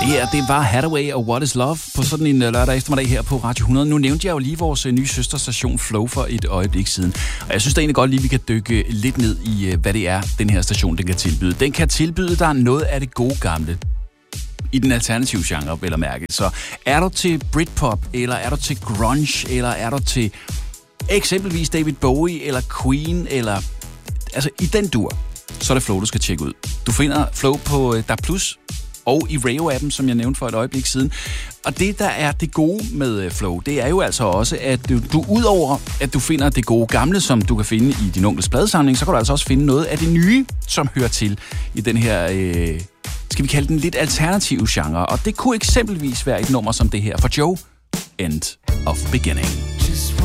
Ja, det var Hathaway og What is Love på sådan en lørdag eftermiddag her på Radio 100. Nu nævnte jeg jo lige vores nye søsterstation Flow for et øjeblik siden. Og jeg synes da egentlig godt lige, vi kan dykke lidt ned i, hvad det er, den her station den kan tilbyde. Den kan tilbyde dig noget af det gode gamle i den alternative genre, vel at mærke. Så er du til Britpop, eller er du til grunge, eller er du til eksempelvis David Bowie, eller Queen, eller altså i den dur, så er det Flow, du skal tjekke ud. Du finder Flow på DAB+, og i Radio-appen, som jeg nævnte for et øjeblik siden. Og det, der er det gode med Flow, det er jo altså også, at du udover, at du finder det gode gamle, som du kan finde i din onkels pladesamling, så kan du altså også finde noget af det nye, som hører til i den her, skal vi kalde den lidt alternative genre. Og det kunne eksempelvis være et nummer som det her fra Joe, End of Beginning.